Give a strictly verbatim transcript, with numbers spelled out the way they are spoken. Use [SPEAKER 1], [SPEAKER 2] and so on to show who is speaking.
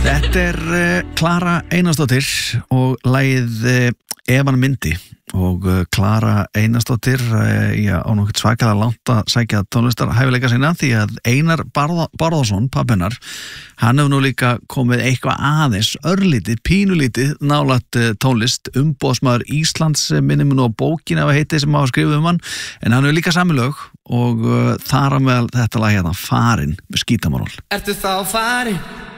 [SPEAKER 1] Þetta er uh, Klara Einarsdóttir og lagið uh, Ef hann myndi og uh, Klara Einarsdóttir uh, já, á nokkurt svakalega langt að sækja tónlistar hæfileika sína því að Einar Barða, Barðason, pabbennar, hann hefur nú líka komið eitthvað aðeins, örlítið, pínulítið nálægt uh, tónlist, umboðsmaður Íslands minnum nú á bókina að heiti sem hafa skrifið um hann, en hann hefur líka sami lög og uh, þar á meðal þetta lag hérna, Farin með Skítamorál.
[SPEAKER 2] Ertu þá farin?